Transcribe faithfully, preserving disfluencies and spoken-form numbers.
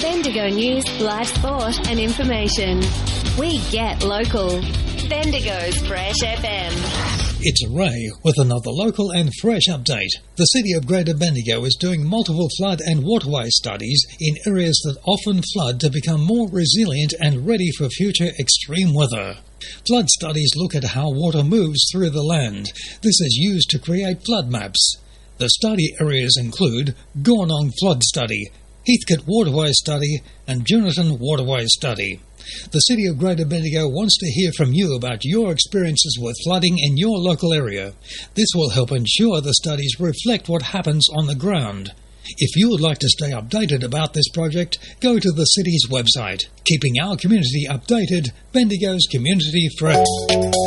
Bendigo News, live sport and information. We get local. Bendigo's Fresh F M. It's Ray with another local and fresh update. The City of Greater Bendigo is doing multiple flood and waterway studies in areas that often flood to become more resilient and ready for future extreme weather. Flood studies look at how water moves through the land. This is used to create flood maps. The study areas include Gornong Flood Study, Heathcote Waterway Study and Jonathan Waterway Study. The City of Greater Bendigo wants to hear from you about your experiences with flooding in your local area. This will help ensure the studies reflect what happens on the ground. If you would like to stay updated about this project, go to the city's website. Keeping our community updated, Bendigo's Community Fresh.